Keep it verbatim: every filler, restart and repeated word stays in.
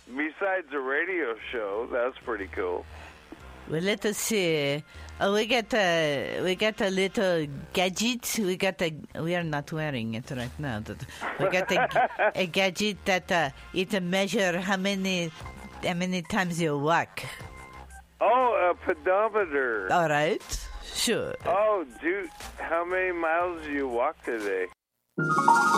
besides a radio show, that's pretty cool. Well, let us see. Uh, we got a we got a little gadget. We got a. We are not wearing it right now. We got a, a gadget that uh, it measure how many how many times you walk. Oh, a pedometer. All right, sure. Oh, dude, how many miles do you walk today?